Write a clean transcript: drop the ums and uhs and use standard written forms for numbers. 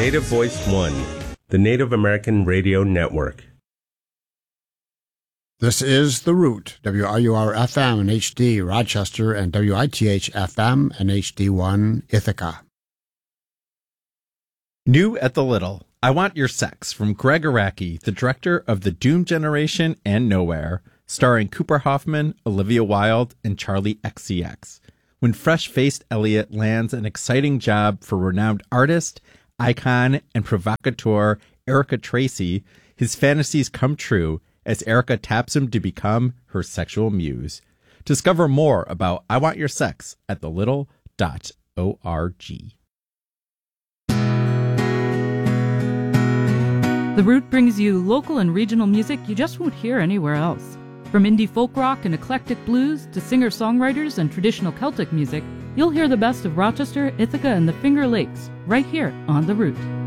Native Voice One, the Native American Radio Network. This is The Root, WRUR-FM and HD Rochester, and WITH-FM and HD1 Ithaca. New at the Little, I Want Your Sex, from Greg Araki, the director of The Doom Generation and Nowhere, starring Cooper Hoffman, Olivia Wilde, and Charlie XCX. When fresh-faced Elliot lands an exciting job for renowned artist, icon, and provocateur Erica Tracy, his fantasies come true as Erica taps him to become her sexual muse. Discover more about I Want Your Sex at thelittle.org. The Root brings you local and regional music you just won't hear anywhere else. From indie folk rock and eclectic blues to singer-songwriters and traditional Celtic music, you'll hear the best of Rochester, Ithaca, and the Finger Lakes right here on The Root.